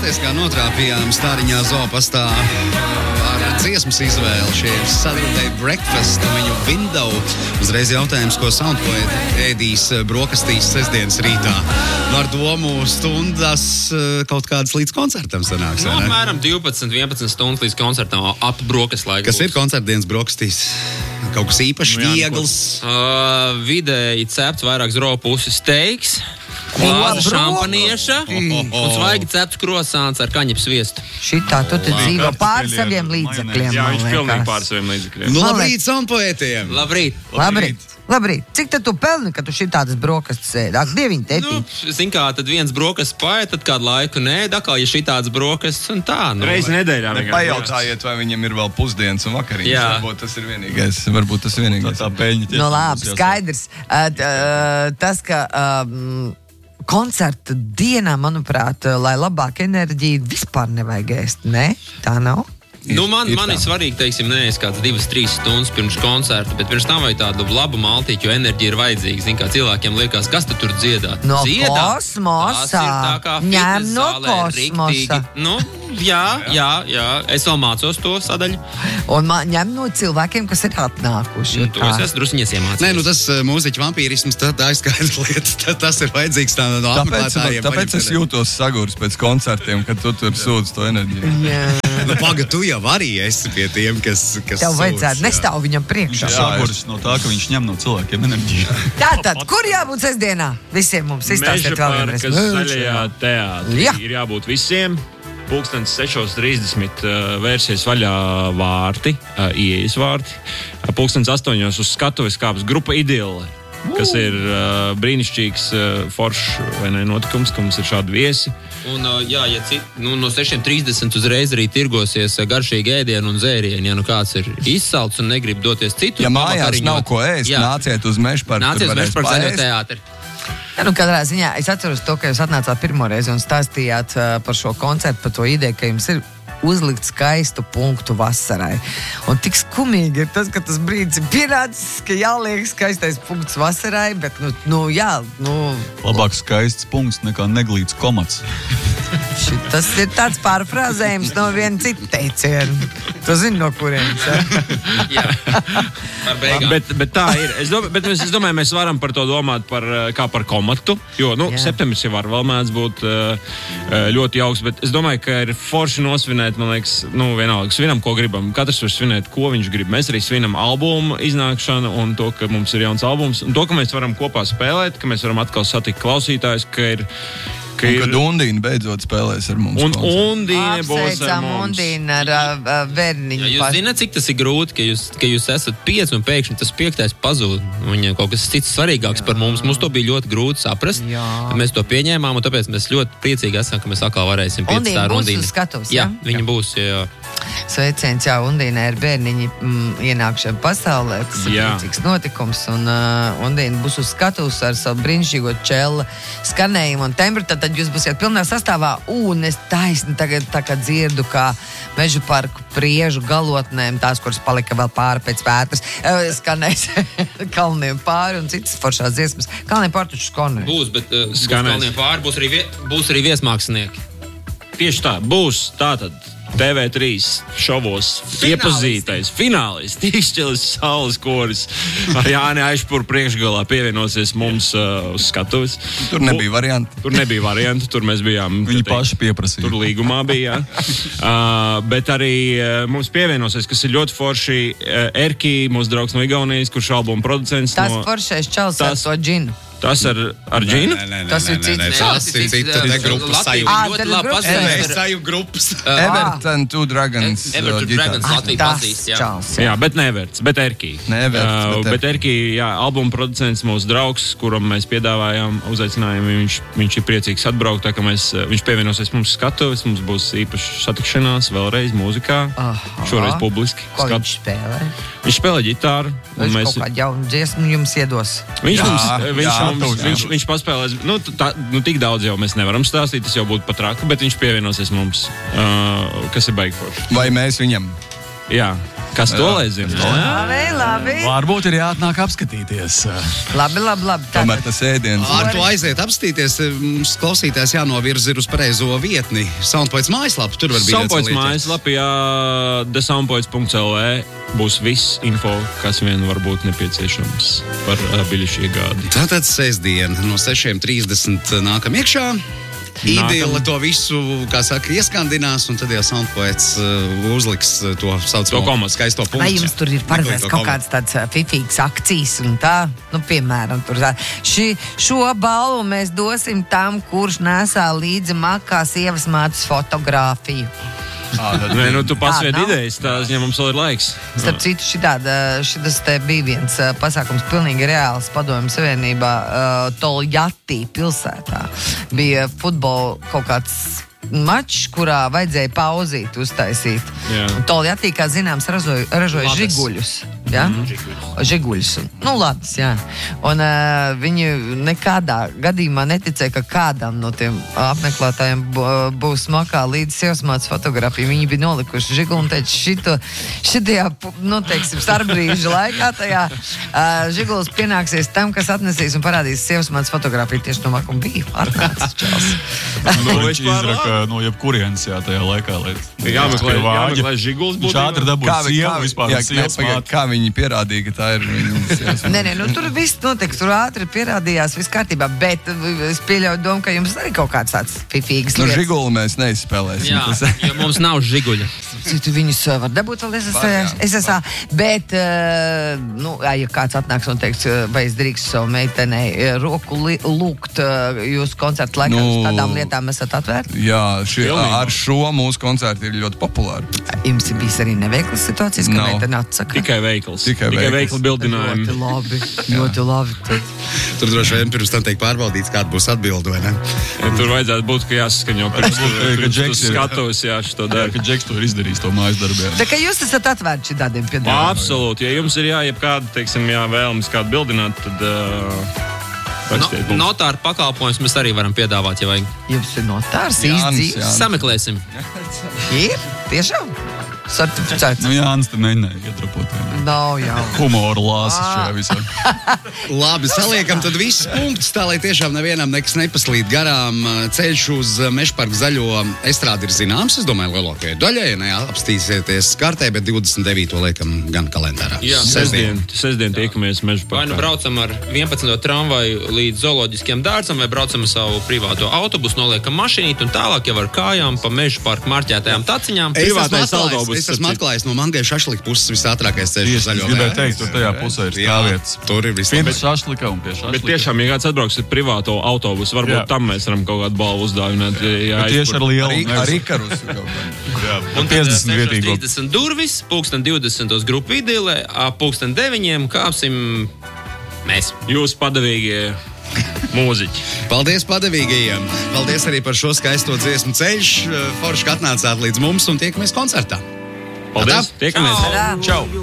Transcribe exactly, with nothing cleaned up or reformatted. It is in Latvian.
Skaties, kā notrāpījām Stāriņā zoopastā ar dziesmas izvēli. Šie ir Saturday Breakfast un viņu Window. Uzreiz jautājums, ko Soundpoint ēdīs brokastīs sestdienas rītā. Nu, ar domu stundas kaut kādas līdz koncertam sanāks, vai ne? Nu, apmēram divpadsmit vienpadsmit stundas līdz koncertam ap brokas laiku. Kas ir koncertdienas brokastīs? Kaut kas īpaši nu, viegls? Uh, vidēji cepts, vairāk zro pusi steiks. Glāze šampanieša oh, oh, oh. un svaigi cepts krosāns ar kaņepes sviestu. Šitā tu te dzīvo pār saviem līdzekļiem. Jā, viņš pilnīgi pār saviem līdzekļiem. Nu, labrīt, Soundpoetiem! Labrīt! Labrīt! Labrīt! Cik tad tu pelni, ka tu šitādas brokastis ēd? Ak, dieviņ, tētī. Nu, zin kā, tad viens brokastis paēd, tad kādu laiku nē, atkal, ja šitādas brokastis un tā. Nu, reizi nedēļā. Ne pajautājiet, vai viņam ir vēl pusdienas un vakariņas. Jā. Varbūt tas ir vienīgais. Varbūt tas ir vienīgais. Tā, tā peļņa. Nu, labi, skaidrs. Uh, tas, ka... Um, koncerta dienā, manuprāt, lai labāk enerģiju vispār nevajag ēst, ne? Tā nav? Nu, man, man ir svarīgi, teiksim, neēst kāds divas, trīs stundas pirms koncerta, bet pirms tam vajag tādu labu maltīķu, jo enerģija ir vajadzīga. Zin, kā cilvēkiem liekas, kas tu tur dziedāt? No Dziedā. kosmosa. Ņem no kosmosa. Nu, jā, jā, jā. Es vēl mācos to sadaļu. Un man, ņem no cilvēkiem, kas ir atnākuši. Nu, to es esmu drusciņies iemācījies. Nē, nu tas uh, mūziķu vampīrisms, tā, tā ir skaidra lieta. Tas ir vajadzīgs tā no apmeklētājiem. Tāpēc, tāpēc es jūtos sagurs pēc koncertiem, kad tu tur sūdz to enerģiju. Jā. Nu, paga, tu jau arī esi pie tiem, kas, kas tev vajadzētu nestāv viņam priekšā. Viņš no tā, ka viņš ņem no cilvēkiem enerģiju. Tātad, kur jābūt sestdienā? Visiem mums izstāstīt vēl vienreiz. Meža parkas zaļajā teātrī. Jā. Ir jābūt visiem. Pulkstens sešos trīsdesmit uh, vērsies vaļā vārti, uh, ieejas vārti. Uh, pulkstens astoņos uz skatuves kāps grupa Idille, kas ir uh, brīnišķīgs uh, foršs vai ne notikums, ka mums ir šādi viesi. Un, uh, jā, ja cit, nu, no sešiem trīsdesmit uzreiz arī tirgosies uh, garšīgi ēdienu un dzērieni. Ja nu kāds ir izsalts un negrib doties citur. Ja mājās nav ko ēst, jā. Nāciet uz Meža parku. Nāciet uz Meža parku zaļo teātri. Ja, nu, katrā ziņā es atceros to, ka jūs atnācāt pirmo reizi un stāstījāt uh, par šo koncertu, par to ideju, ka jums ir uzlikt skaistu punktu vasarai. Un tik skumīgi ir tas, ka tas brīdis ir pienācis, ka jāliek skaistais punkts vasarai, bet, nu, nu jā, nu... Labāk skaists punkts nekā neglīts komats. Tas ir tāds pārfrāzējums no viena cita teiciena. Tu zini, no kurienes, ja? Jā, par beigām. Bet, bet tā ir. Es domāju, bet es domāju, mēs varam par to domāt par, kā par komatu, jo, nu, jā. Septembris jau var vēl mēdz būt uh, ļoti jauks, bet es domāju, ka ir forši nosvinēt, man liekas, nu, vienalga, svinam, ko gribam. Katrs var svinēt, ko viņš grib. Mēs arī svinam albumu iznākšanu un to, ka mums ir jauns albums, un to, ka mēs varam kopā spēlēt, ka mēs varam atkal satikt klausītājus, ka ir Ka un kad Undīna beidzot spēlēs ar mums. Un Undīna būs ar mums. Undīna ar uh, Verniņu. Ja jūs zināt, cik tas ir grūti, ka jūs, ka jūs esat pieci un pēkšņi tas piektais pazūd. Viņam kaut kas cits svarīgāks jā. Par mums. Mums to bija ļoti grūti saprast. Jā. Mēs to pieņēmām un tāpēc mēs ļoti priecīgi esam, ka mēs atkal varēsim piecistā ar Undīnu. Undīna būs uz skatuves, jā? Jā, viņa būs, jā. Sveiciens, jā, Undīna ir bērniņi mm, ienākšana pasaulē. Tas ir priecīgs notikums. Un uh, Undīna būs uz skatuves ar savu brīnišķīgo čela skanējumu un tembru. Tad, tad jūs būsiet pilnā sastāvā. Un es taisni tagad tā kā dzirdu, kā Meža parku priežu galotnēm, tās, kuras palika vēl pāri pēc Vētras, skanēs Kalniem pāri un citas foršās dziesmas. Kalniem pāri taču skanēs. Būs, bet uh, būs Kalniem pāri, būs arī, vie, būs arī viesmākslinieki. Tieši tā, būs tātad T V trīs šovos iepazītais finālists, Tīkšķelis saules koris ar Jāni Aišpuru priekšgalā pievienosies mums uh, uz skatuves. Tur nebija varianti. Tur nebija varianti, tur mēs bijām. Viņi teikt, paši pieprasīja. Tur līgumā bija, jā. uh, bet arī uh, mums pievienosies, kas ir ļoti forši, uh, Erki, mūsu draugs no Igaunijas, kurš albuma producents. Tas no, foršais čals ar to džinu. Tas ar, ar džinu? Nē, nē, nē, tas ir cits. Tas ir cits. Tā grupas sajūta. Ļoti labi pazīst. Sajūta grupas. Everts and Two Dragons. Everts and Two Dragons Latviju pazīst, jā. Čals, jā. Jā, bet Neverts, bet Erki. Neverts, uh, bet Erki, jā, albuma producents, mūsu draugs, kuram mēs piedāvājām uzaicinājumu, viņš, viņš ir priecīgs atbraukt, tā ka mēs, viņš pievienosies mums skatuves, mums būs īpaši satikšanās vēlreiz mūzikā, aha. Šoreiz publiski. Ko Skat... viņš spēlē? Viņš spēlē ģitāru. Viņš mēs... kaut kādu jaunu dziesmu jums iedos. Viņš jā, mums, viņš, jā, mums, jā. viņš, viņš paspēlēs, nu, tā, nu, tik daudz jau mēs nevaram stāstīt, tas jau būtu pat traki, bet viņš pievienosies mums, uh, kas ir baigi forši. Vai mēs viņam? Jā. Kas to lai zina? Labi, labi. Varbūt ir jāatnāk apskatīties. Labi, labi, labi. Tomēr tas ēdiens. Ar to aiziet apstīties, mums klausītājs jānovirza ir uz pareizo vietni. Soundpoints mājaslapa, tur var būt Soundpoints mājaslapā, jā, the soundpoints dot l v būs viss info, kas vien var būt nepieciešams par uh, biļešu iegādi. Tātad sestdien no sešiem trīsdesmit nākam iekšā. Idila to visu, kā saka, ieskandinās, un tad jau Soundpoints uh, uzliks to saucamo skaisto punktu. Vai jums tur ir paredzēts kaut kāds tāds fifīgs akcijas un tā? Nu, piemēram, tur tā. Ši, šo balvu mēs dosim tam, kurš nesā līdzi makā sievas mātes fotogrāfiju. Nē, nu tu pasvied nav? idejas, tās, ja mums vēl ir laiks. Starp citu, šitāda, šitas te bija viens uh, pasākums pilnīgi reāls Padomju Savienībā uh, Toljatti pilsētā. Bija futbola kaut kāds mačs, kurā vajadzēja pauzīt, uztaisīt. Jā. Toljatti, kā zināms, ražoja, ražoja Ladas. žiguļus. Ja? Mm-hmm. Žiguļus. Nu, ladas, jā. Un uh, viņi nekādā gadījumā neticēja, ka kādam no tiem apmeklētājiem būs makā līdz sievasmātes fotografija. Viņi bija nolikuši žiguli un teica, šito, šitajā, nu, teiksim, starpbrīža laikā tajā uh, žigulis pienāksies tam, kas atnesīs un parādīs sievasmātes fotografiju. Tieši no makuma bija atnācis čels. Nu, viņš izraka no jebkurienes, jā, tajā laikā. Jāmeklē, jāmeklē žiguls Viņš būtībā. ātri dabūja sievu vispār. Jā, ne, pagaid, kā viņi pierādīja, ka tā ir viņas. Nē, nē, nu tur viss notiek, tur ātri pierādījās, viss kārtībā, bet es pieļauju domu, ka jums arī kaut kāds tāds fifīgs Nu, lietas. žiguli mēs neizspēlēsim. Jā, Tas- jo mums nav žiguļa. Citu viņus uh, var dabūt vēl es Var, jā. esmu, bet, uh, nu, jā, ja kāds atnāks un teiks, uh, vai es drīkstu savu meitenei uh, roku li, lūgt uh, jūsu koncertu laikā, Nu, uz tādām lietām esat atvērti? Jā, šie, Pilnībā. ar šo mūsu koncertu ir ļoti populāri. Jums ir bijis arī neveiklas situācijas, ka Nav. meitene atsaka? Tikai veikls. Tikai Tikai veikls. veikli bildinājumi. Ļoti labi, ļoti labi. Tad. Tur droši vien pirms tam tiek pārbaudīts, kāda būs atbilde, vai ne? Ja tur vajadzētu būt, ka jāsaskaņo pirms tu- Ka pirms tu Džeks ir- skatos, jā, šito Jā, daru. ka Džeks to ir izdarījis, to mājas darbiem. Tā kā jūs esat atvērti šitādiem piedāvājumiem? Absolūti. Ja jums ir jā, jebkāda, teiksim, jā, vēlmes kādu bildināt, tad uh, No, rakstiet mums. notāra pakalpojums mēs arī varam piedāvāt, ja vajag. Jums ir notārs, Jānis, īsts Jānis. Sameklēsim. Ir? Tiešām? Certificēts? Nu, Jānis te mēģināja iedrapot. Nav jau. Humoru lāsas šajā visā. Labi, saliekam tad visus punktus, tā lai tiešām nevienam nekas nepaslīd garām. Ceļš uz Mežparka zaļo estrādi ir zināms, es domāju, lielākajai daļai. Ne, apstīsieties kartē, bet divdesmit devīto liekam gan kalendārā. Jā. Sestdien, sestdien tiekamies meža Vai nu parkā. braucam ar vienpadsmito tramvaju līdz zooloģiskiem dārzam, vai braucam ar savu privāto autobusu, noliekam mašīnīt un tālāk jau ar kājām pa meža parka marķētajām taciņām. Es esmu Privātais atklājis, autobuss, es esmu starp citu. atklājis no Mangai šašlika puses visātrākais ceļš uz Tieši, zaļo es gribēju vēju. teikt, tur tajā pusē ir Jā, stāvvietas. tur ir viss Pie labāk. šašlika un pie šašlika. Bet tiešām, ja kāds atbrauks ar privāto autobusu, varbūt Jā. jā. tam mēs varam kaut kādu balvu uzdāvināt. Jā, Bet tieši ar lielu. Arī nevis- ar Ikarus kaut kā. Jā, Un un piecdesmit vietīgo. trīsdesmit durvis, pulksten divdesmit grupu idilē, ap pulksten deviņiem kāpsim mēs. Jūs padavīgie mūziķi. Paldies padevīgajiem! Paldies arī par šo skaisto dziesmu ceļš. Forši, ka atnācāt līdz mums un tiekamies koncertā. Paldies! Tiekamies! Čau! Čau!